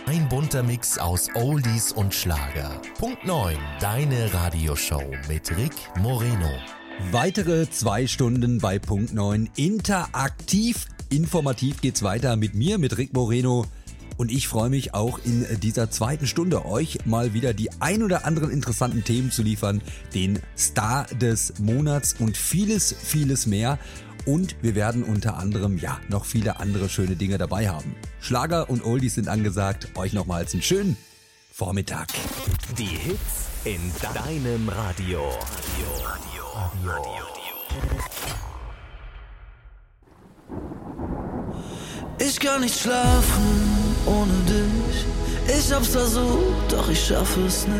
Ein bunter Mix aus Oldies und Schlager. Punkt 9, deine Radioshow mit Rick Moreno. Weitere 2 Stunden bei Punkt 9. Interaktiv, informativ geht's weiter mit mir, mit Rick Moreno. Und ich freue mich auch in dieser 2. Stunde euch mal wieder die ein oder anderen interessanten Themen zu liefern. Den Star des Monats und vieles, vieles mehr. Und wir werden unter anderem noch viele andere schöne Dinge dabei haben. Schlager und Oldies sind angesagt. Euch nochmals einen schönen Vormittag. Die Hits in deinem Radio. Ich kann nicht schlafen ohne dich. Ich hab's versucht, doch ich schaffe es nicht.